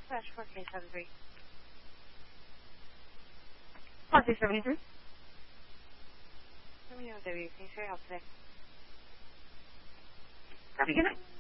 /4K73. Policy 73. Let me know, Debbie. Thanks for your help today. Copy, good night.